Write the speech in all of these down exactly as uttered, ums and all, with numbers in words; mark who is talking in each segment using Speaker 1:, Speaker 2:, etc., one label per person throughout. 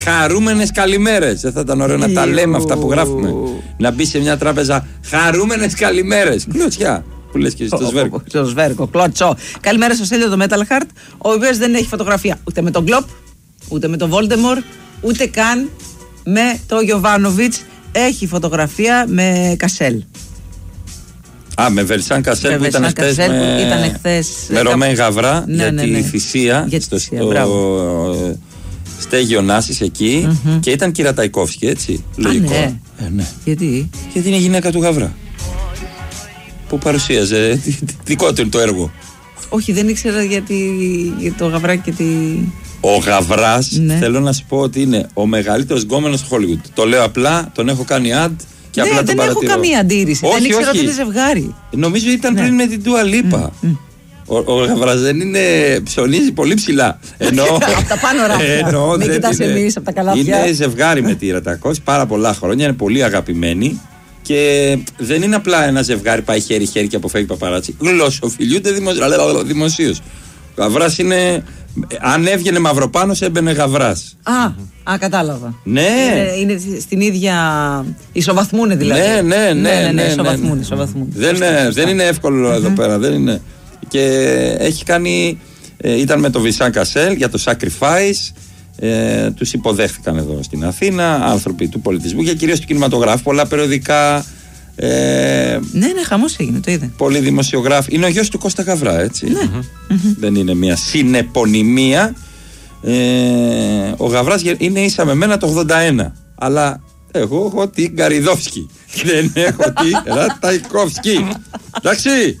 Speaker 1: Χαρούμενες καλημέρες. Δεν θα ήταν ωραίο να τα λέμε αυτά που γράφουμε? Να μπει σε μια τράπεζα, χαρούμενες καλημέρες. Κλωτσιά. Που λες και στο Σβέρκο.
Speaker 2: Στο Σβέρκο, κλωτσό. Καλημέρα στο Στέλιο το Metal Heart, ο οποίος δεν έχει φωτογραφία ούτε με τον Κλοπ, ούτε με τον Βόλτεμορ, ούτε καν με τον Γιοβάνοβιτς. Έχει φωτογραφία με Κασέλ.
Speaker 1: Α, με Βερσάν Κασέλ που ήταν χθες με, με Ρωμέν Γαβρά, ναι, για, ναι, ναι. Τη θυσία, για τη θυσία στο, στο στέγιο Νάσης εκεί, mm-hmm. Και ήταν Κυραταϊκόφσκι, έτσι. Λογικό.
Speaker 2: Ναι.
Speaker 1: Ε, ναι.
Speaker 2: Γιατί?
Speaker 1: Γιατί είναι η γυναίκα του Γαβρά που παρουσίαζε δικό του το έργο.
Speaker 2: Όχι, δεν ήξερα γιατί, για το Γαβρά και τη...
Speaker 1: Ο Γαβράς, ναι. Θέλω να σου πω ότι είναι ο μεγαλύτερος γκόμενος στο Hollywood. Το λέω απλά, τον έχω κάνει ad και
Speaker 2: ναι,
Speaker 1: απλά τον παρατηρώ.
Speaker 2: Δεν έχω καμία αντίρρηση.
Speaker 1: Όχι,
Speaker 2: δεν ήξερα
Speaker 1: όχι.
Speaker 2: ότι είναι ζευγάρι.
Speaker 1: Νομίζω ήταν ναι. πριν με την Dua Lipa. Mm, mm. Ο, ο Γαβράς δεν είναι, ψωνίζει πολύ ψηλά. Ενώ,
Speaker 2: από τα πάνω ράφια. Μην κοιτάς εμείς από τα καλάθια.
Speaker 1: Είναι ζευγάρι με τη Ρατακόφσκι πάρα πολλά χρόνια, είναι πολύ αγαπημένοι. Και δεν είναι απλά ένα ζευγάρι πάει χέρι-χέρι και αποφεύγει παπαράτσι. Γλωσσοφιλιούνται δημοσίως. Ο Γαβράς είναι. Αν έβγαινε Μαυροπάνος έμπαινε Γαβράς.
Speaker 2: Α, α, κατάλαβα.
Speaker 1: Ναι.
Speaker 2: Είναι, είναι στην ίδια. Ισοβαθμούνε δηλαδή.
Speaker 1: Ναι, ναι, ναι.
Speaker 2: ναι, ναι, ναι,
Speaker 1: ναι,
Speaker 2: ισοβαθμούνε,
Speaker 1: ναι.
Speaker 2: ισοβαθμούνε.
Speaker 1: Δεν, είναι, δεν είναι εύκολο mm-hmm. εδώ πέρα. Δεν είναι. Και έχει κάνει. Ε, ήταν με το Βερσάν Κασέλ για το Sacrifice. Ε, τους υποδέχθηκαν εδώ στην Αθήνα άνθρωποι του πολιτισμού και κυρίως του κινηματογράφου, πολλά περιοδικά. Ε,
Speaker 2: ναι, ναι, χαμός έγινε, το είδε.
Speaker 1: Πολλοί δημοσιογράφοι. Είναι ο γιος του Κώστα Γαβρά, έτσι.
Speaker 2: Ναι. Mm-hmm.
Speaker 1: Δεν είναι μια συνεπωνυμία. Ε, ο Γαβράς είναι ίσα με μένα το ογδόντα ένα. Αλλά εγώ έχω την Καριδόφσκι. Δεν έχω την Ραταϊκόφσκι. Εντάξει.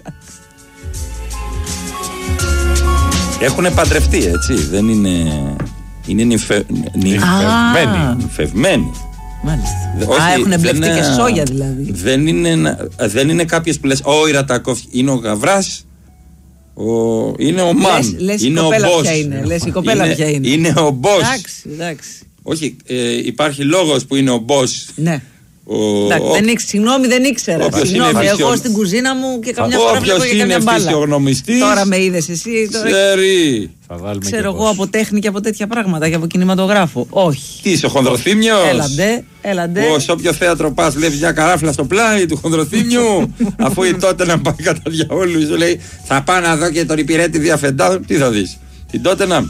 Speaker 1: Έχουν παντρευτεί, έτσι. Δεν είναι. Είναι νυφε... νυφευμένοι. Νυφευμένοι.
Speaker 2: Μάλιστα. Όχι, α, έχουν εμπλεχτεί και σόγια δηλαδή.
Speaker 1: Δεν είναι, δεν είναι κάποιες που λες, Ω, η Ρατακόφσκι. Είναι ο Γαβράς, ο, είναι ο Μαν.
Speaker 2: Λες, λες
Speaker 1: είναι
Speaker 2: η κοπέλα
Speaker 1: ο boss.
Speaker 2: Ποια είναι. Λες η κοπέλα
Speaker 1: είναι,
Speaker 2: ποια είναι.
Speaker 1: Είναι ο boss.
Speaker 2: Εντάξει, εντάξει.
Speaker 1: Όχι, ε, υπάρχει λόγος που είναι ο boss.
Speaker 2: Ναι.
Speaker 1: Ο,
Speaker 2: εντάξει,
Speaker 1: ο,
Speaker 2: δεν ήξ, συγγνώμη, δεν ήξερα. Συγγνώμη, εγώ φυσιο... στην κουζίνα μου και καμιά φορά βλέπω και καμιά μπάλα.
Speaker 1: Φυσιογνωμιστής,
Speaker 2: τώρα με είδες εσύ. Τώρα...
Speaker 1: Ξέρει.
Speaker 2: Ξέρω εγώ από τέχνη και από τέτοια πράγματα και από κινηματογράφο. Όχι.
Speaker 1: Τι είσαι, ο Χονδροθύμιος?
Speaker 2: Έλαντε, έλαντε.
Speaker 1: Σε όποιο θέατρο πας, βλέπεις μια καράφλα στο πλάι του Χονδροθύμιου. Αφού η τότε να πάει κατά διαόλου, σου λέει θα πάω να δω και τον υπηρέτη διαφεντάδων. Τι θα δεις? Την τότε να.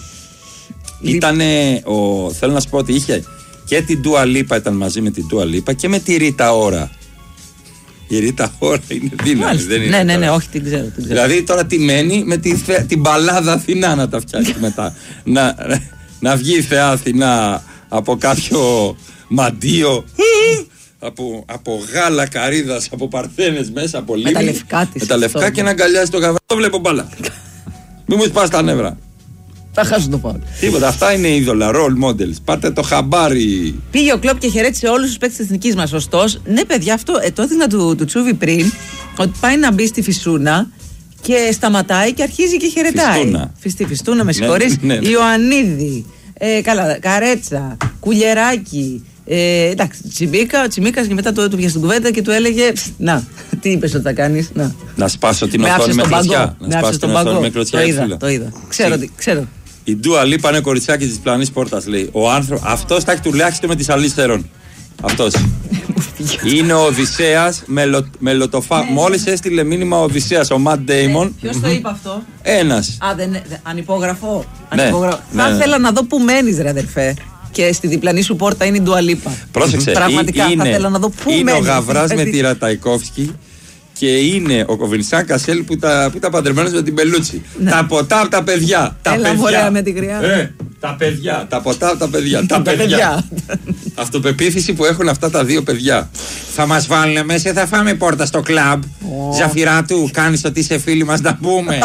Speaker 1: Ήτανε. Ο... Θέλω να σου πω ότι είχε και την Dua Lipa, ήταν μαζί με την Dua Lipa και με τη Ρίτα Ωρα. Η Ρίτα Ωρα είναι δύναμη. Δεν είναι
Speaker 2: ναι, ναι,
Speaker 1: τώρα.
Speaker 2: ναι, όχι, την ξέρω, την ξέρω.
Speaker 1: Δηλαδή τώρα τι μένει με τη, θε... την μπαλάδα Αθηνά να τα φτιάξει μετά. να, να βγει η θεά Αθηνά από κάποιο μαντίο. από, από γάλα καρύδας, από παρθένες μέσα, από λίμνη.
Speaker 2: Με τα λευκά της.
Speaker 1: Με τα λευκά και να αγκαλιάζει το Γαβρά. Το βλέπω μπάλα. Μην μου σπάς τα νεύρα.
Speaker 2: Θα χάσω το φάουλ.
Speaker 1: Τίποτα, αυτά είναι είδωλα, role models. Πάρτε το χαμπάρι.
Speaker 2: Πήγε ο Κλοπ και χαιρέτησε όλους τους παίκτες της εθνικής μας. Ωστόσο, ναι, παιδιά, αυτό ε, το έδειχνα του, του Τσούβι πριν, ότι πάει να μπει στη Φυσούνα και σταματάει και αρχίζει και χαιρετάει.
Speaker 1: Φιστούνα.
Speaker 2: Φιστή, Φιστούνα, με συγχωρείς.
Speaker 1: Ναι, ναι, ναι.
Speaker 2: Ιωαννίδη, ε, καλά, Καρέτσα, Κουλιεράκι. Ε, εντάξει, Τσιμίκα, ο Τσιμίκας και μετά το, του πιασε στην κουβέντα και του έλεγε να, τι είπες ότι θα κάνεις, να.
Speaker 1: Να σπάσω την οθόνη με κλωτσιά. Να σπάσω την οθόνη με κλωτσιά.
Speaker 2: Το είδα, το είδα. Ξέρω, ξέρω.
Speaker 1: Η Dua Lipa είναι κοριτσάκι της πλανής πόρτας, λέει. Ο άνθρωπο, αυτός θα έχει τουλάχιστον με τις αλίστερων. Αυτός. Είναι ο Οδυσσέας με λοτοφά. Μόλις έστειλε μήνυμα ο Οδυσσέας, ο Ματ Ντέιμον.
Speaker 2: Ποιος το είπε αυτό?
Speaker 1: Ένας.
Speaker 2: Α, δεν, ανυπόγραφο.
Speaker 1: Ναι,
Speaker 2: ανυπόγραφο.
Speaker 1: ναι,
Speaker 2: θα
Speaker 1: ναι.
Speaker 2: ήθελα να δω που μένεις, ρε αδερφέ. Και στη διπλανή σου πόρτα είναι η Dua Lipa.
Speaker 1: Πρόσεξε.
Speaker 2: Πραγματικά
Speaker 1: είναι,
Speaker 2: θα ήθελα να δω πού
Speaker 1: είναι
Speaker 2: μένεις.
Speaker 1: Είναι ο Γαβράς με τη Ραταϊκόφσκι. Και είναι ο Βερσάν Κασέλ που ήταν παντρεμένος με την Πελούτσι. Ναι. Τα ποτά από τα παιδιά. Τα
Speaker 2: Έλα,
Speaker 1: παιδιά.
Speaker 2: Ωραία με την γριά.
Speaker 1: Ε, τα παιδιά. Τα ποτά από τα παιδιά. τα παιδιά. Αυτοπεποίθηση που έχουν αυτά τα δύο παιδιά. Θα μας βάλουν μέσα, θα φάμε πόρτα στο κλαμπ. Oh. Ζαφυράτου, κάνεις ότι είσαι φίλοι μας να πούμε.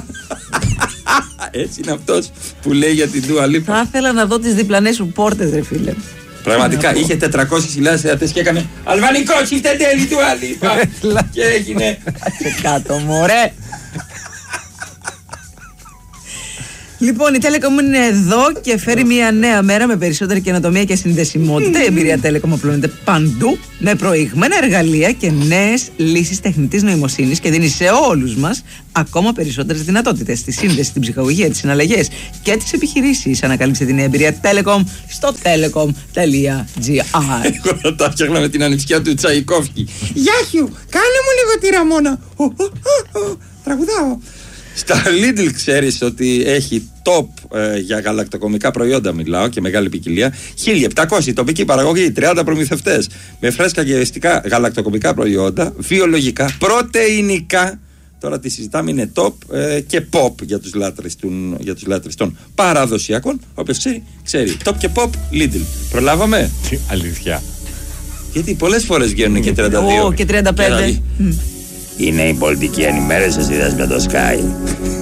Speaker 1: Έτσι είναι αυτός που λέει για την Dua Lipa.
Speaker 2: Θα ήθελα να δω τις διπλανές σου πόρτες, ρε φίλε.
Speaker 1: Πραγματικά είχε τετρακόσιες χιλιάδες θεατές και έκανε αλβανικό τσιφτεντέλη του Dua Lipa. Και έγινε
Speaker 2: κάτω μωρέ. Λοιπόν, η Telecom είναι εδώ και φέρει μια νέα μέρα με περισσότερη καινοτομία και συνδεσιμότητα. Η εμπειρία Telecom απλώνεται παντού με προηγμένα εργαλεία και νέες λύσεις τεχνητής νοημοσύνης και δίνει σε όλους μας ακόμα περισσότερες δυνατότητες στη σύνδεση, την ψυχαγωγία, τις συναλλαγές και τις επιχειρήσεις. Ανακάλυψε την εμπειρία Telecom στο telecom.gr.
Speaker 1: Εγώ θα τα έφτιαχνα με την ανιψιά του Τσαϊκόφσκι. Γεια σου, κάνε μου λίγο τη Ραμόνα. Τραγουδάω. Στα Lidl ξέρεις ότι έχει top ε, για γαλακτοκομικά προϊόντα, μιλάω, και μεγάλη ποικιλία. χίλια επτακόσια τοπική παραγωγή, τριάντα προμηθευτές με φρέσκα και ευαισθητικά γαλακτοκομικά προϊόντα, βιολογικά, πρωτεϊνικά. Τώρα τη συζητάμε, είναι top ε, και pop για τους λάτρες, του, για τους λάτρες των παραδοσιακών. Όποιος ξέρει, ξέρει. Top και pop Lidl. Προλάβαμε.
Speaker 3: Αλήθεια.
Speaker 1: Γιατί πολλές φορές βγαίνουν και τριάντα δύο.
Speaker 2: Oh, και τριάντα πέντε.
Speaker 1: Είναι η πολιτική ενημέρωση, είδες με το Sky.